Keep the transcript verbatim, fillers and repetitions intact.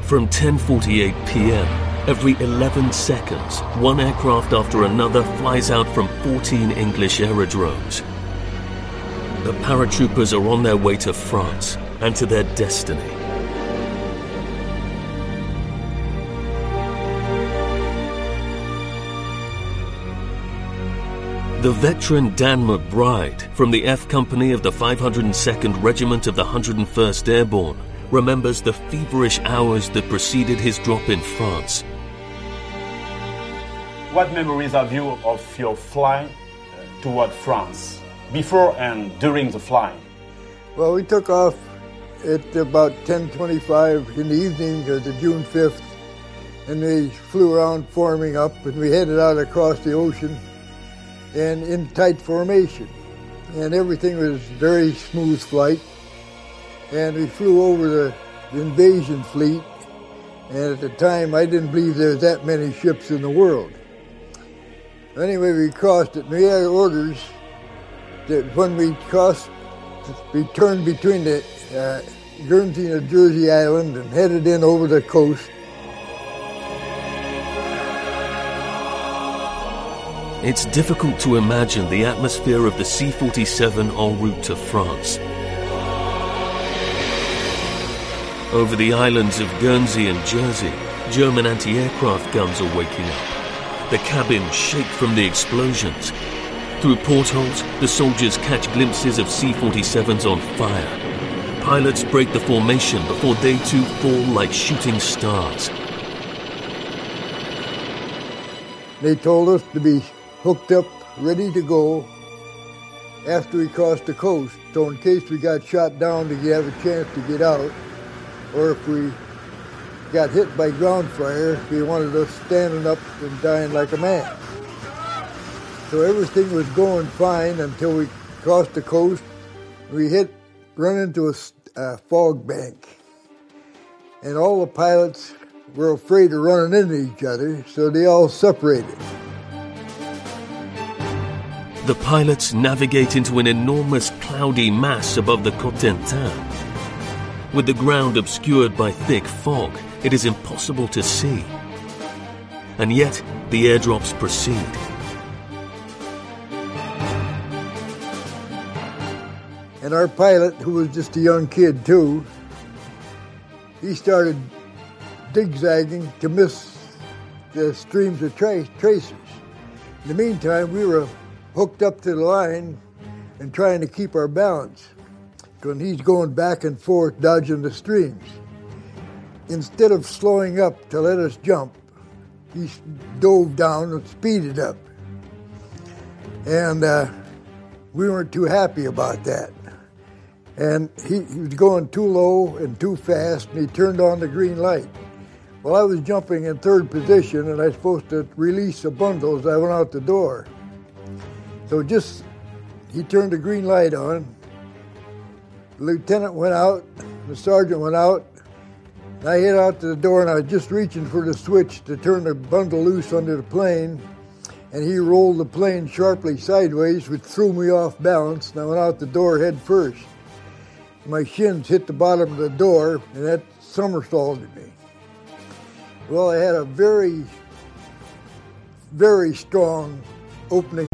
From ten forty-eight p m, every eleven seconds, one aircraft after another flies out from fourteen English aerodromes. The paratroopers are on their way to France and to their destiny. The veteran Dan McBride from the F Company of the five hundred second Regiment of the one hundred first Airborne remembers the feverish hours that preceded his drop in France. What memories have you of your flight uh, toward France, before and during the flight? Well, we took off at about ten twenty-five in the evening of the June fifth, and we flew around forming up, and we headed out across the ocean and in tight formation. And everything was very smooth flight. And we flew over the invasion fleet, and at the time I didn't believe there was that many ships in the world. Anyway, we crossed it, and we had orders that when we crossed, we turned between the uh, Guernsey and Jersey Island and headed in over the coast. It's difficult to imagine the atmosphere of the C forty-seven en route to France. Over the islands of Guernsey and Jersey, German anti-aircraft guns are waking up. The cabins shake from the explosions. Through portholes, the soldiers catch glimpses of C forty-sevens on fire. Pilots break the formation before they too fall like shooting stars. They told us to be hooked up, ready to go after we crossed the coast, so in case we got shot down to have a chance to get out, or if we got hit by ground fire, they wanted us standing up and dying like a man. So everything was going fine until we crossed the coast. We hit, run into a uh, fog bank, and all the pilots were afraid of running into each other, so they all separated. The pilots navigate into an enormous cloudy mass above the Cotentin. With the ground obscured by thick fog, it is impossible to see. And yet, the airdrops proceed. And our pilot, who was just a young kid too, he started zigzagging to miss the streams of tra- tracers. In the meantime, we were hooked up to the line and trying to keep our balance. When he's going back and forth, dodging the streams. Instead of slowing up to let us jump, he dove down and speeded up. And uh, we weren't too happy about that. And he, he was going too low and too fast, and he turned on the green light. Well, I was jumping in third position, and I was supposed to release the bundles. I went out the door. So just, he turned the green light on. The lieutenant went out, the sergeant went out, and I hit out to the door, and I was just reaching for the switch to turn the bundle loose under the plane, and he rolled the plane sharply sideways, which threw me off balance, and I went out the door head first. My shins hit the bottom of the door, and that somersaulted me. Well, I had a very, very strong opening.